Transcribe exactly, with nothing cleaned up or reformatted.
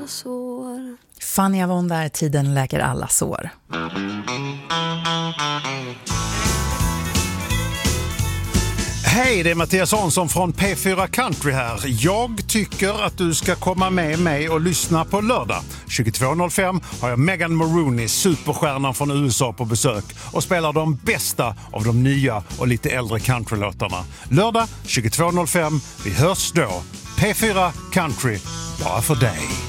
sår. Fanny Avon där, tiden läker alla sår. Hej, det är Mattias Hansson från P fyra Country här. Jag tycker att du ska komma med mig och lyssna på lördag. tjugotvå noll fem har jag Megan Maroney, superstjärnan från U S A, på besök och spelar de bästa av de nya och lite äldre countrylåtarna. Lördag tjugotvå noll fem, vi hörs då. P fyra Country, bara för dig.